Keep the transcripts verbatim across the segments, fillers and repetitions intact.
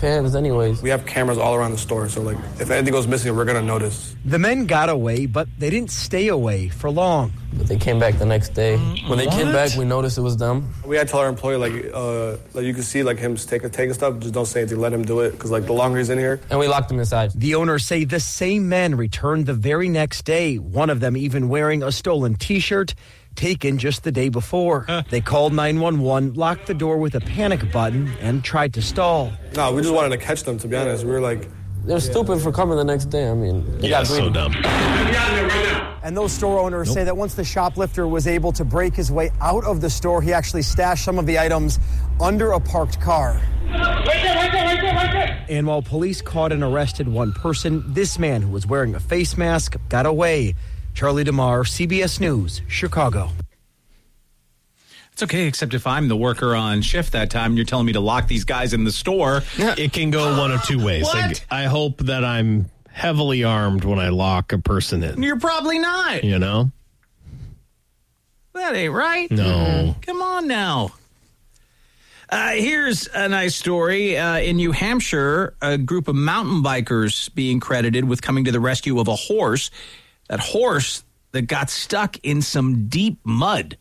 pants anyways. We have cameras all around the store, so like if anything goes missing, we're going to notice. The men got away, but they didn't stay away for long. But they came back the next day. When they What? came back, we noticed it was them. We had to tell our employee, like, uh, like you can see like him taking taking stuff, just don't say anything, let him do it, because like the longer he's in here. And we locked him inside. The owners say the same men returned the very next day, one of them even wearing a stolen T-shirt taken just the day before. They called nine one one, locked the door with a panic button, and tried to stall. No, we just wanted to catch them, to be honest. We were like... They're stupid for coming the next day. I mean, they Yeah, got so greedy. dumb. And those store owners nope. say that once the shoplifter was able to break his way out of the store, he actually stashed some of the items under a parked car. Right there, right there, right there, right there. And while police caught and arrested one person, this man who was wearing a face mask got away. Charlie DeMar, C B S News, Chicago. It's okay, except if I'm the worker on shift that time and you're telling me to lock these guys in the store. It can go one of two ways. What? Like, I hope that I'm heavily armed when I lock a person in. You're probably not. You know? That ain't right. No. Come on now. Uh, here's a nice story. Uh, in New Hampshire, a group of mountain bikers being credited with coming to the rescue of a horse. That horse that got stuck in some deep mud.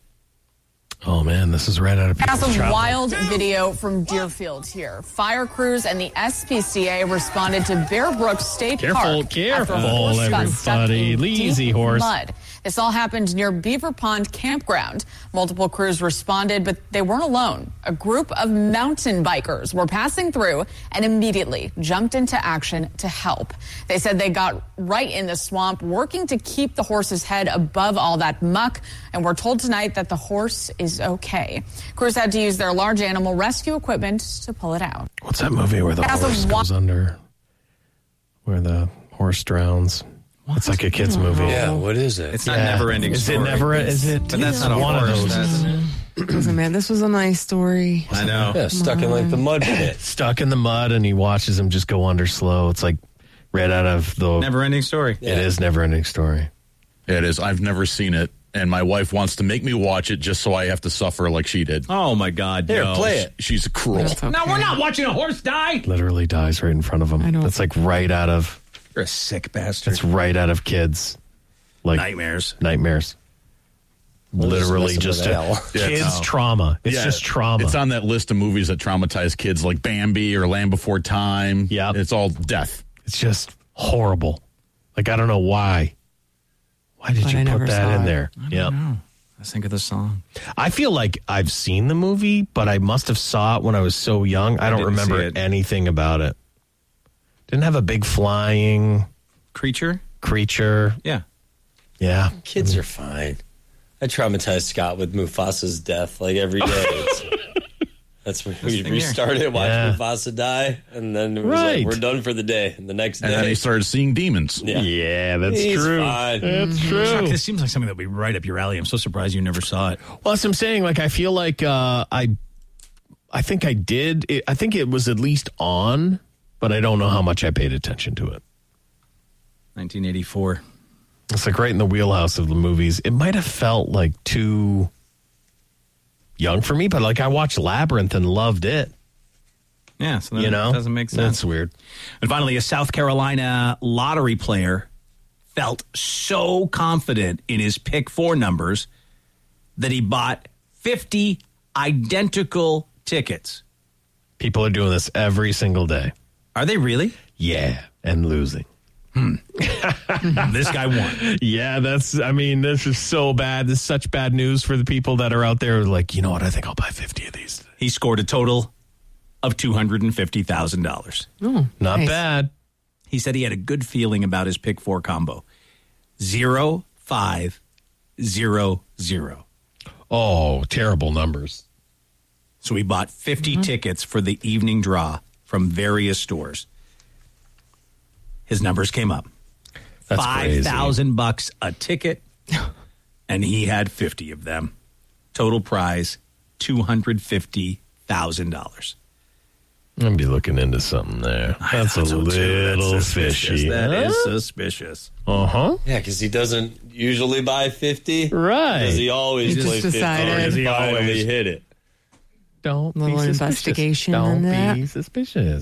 Oh, man, this is right out of people's That's a childhood. wild video from Deerfield here. Fire crews and the S P C A responded to Bear Brook State Careful, Park careful, after a horse got stuck everybody. in Easy, deep horse. mud. This all happened near Beaver Pond Campground. Multiple crews responded, but they weren't alone. A group of mountain bikers were passing through and immediately jumped into action to help. They said they got right in the swamp, working to keep the horse's head above all that muck, and we're told tonight that the horse is okay. Crews had to use their large animal rescue equipment to pull it out. What's that movie where the As a horse wa- goes under? Where the horse drowns? It's like a kid's movie. Yeah, what is it? It's not Yeah. never ending Is story. it never? Is it? But that's not a one of horse. those. That's- Listen, man, this was a nice story. I know. Yeah, stuck in like the mud pit. Stuck in the mud, and he watches him just go under slow. It's like right out of the. Never ending story. It is never ending story. It is. I've never seen it, and my wife wants to make me watch it just so I have to suffer like she did. Oh, my God. Here, no. play it. She's cruel. That's okay. No, we're not watching a horse die. Literally dies right in front of him. I know. That's like right out of. You're a sick bastard. It's right out of kids. Like Nightmares. Nightmares. Literally just a Al. Yeah, kids it's- trauma. It's Yeah, just trauma. It's on that list of movies that traumatize kids, like Bambi or Land Before Time. Yep. It's all death. It's just horrible. Like, I don't know why. Why did But you I put never that saw in it. there? I don't Yep. know. Let's think of the song. I feel like I've seen the movie, but I must have saw it when I was so young. I, I don't didn't remember see it. anything about it. Didn't have a big flying Creature? creature. Yeah. Yeah. Kids are fine. I traumatized Scott with Mufasa's death like every day. It's, that's when we thing restarted, watched Yeah. Mufasa die, and then it was Right. like, we're done for the day. And the next And day, then he started seeing demons. yeah, Yeah, that's He's true. fine. That's Chuck, true. this seems like something that would be right up your alley. I'm so surprised you never saw it. Well, that's what I'm saying. Like, I feel like uh, I, I think I did. It, I think it was at least on, but I don't know how much I paid attention to it. nineteen eighty-four. It's like right in the wheelhouse of the movies. It might have felt like too young for me, but like I watched Labyrinth and loved it. Yeah, so then You know, it doesn't make sense. That's weird. And finally, a South Carolina lottery player felt so confident in his pick four numbers that he bought fifty identical tickets. People are doing this every single day. Are they really? Yeah, and losing. This guy won. Yeah, that's, I mean, this is so bad. This is such bad news for the people that are out there like, you know what, I think I'll buy fifty of these. He scored a total of two hundred fifty thousand dollars. Oh, Not nice. bad. He said he had a good feeling about his pick four combo. Zero, five, zero, zero. Oh, terrible numbers. So he bought fifty tickets for the evening draw from various stores. His numbers came up. That's Five thousand bucks a ticket, and he had fifty of them. Total prize, two hundred fifty thousand dollars. I'm gonna be looking into something there. That's a little fishy. That huh? is suspicious. Uh huh. yeah, because he doesn't usually buy fifty. Right. Does he always He play just fifty? decided. Or Does he finally always? hit it? Don't Little be suspicious. investigation Don't on that. be suspicious.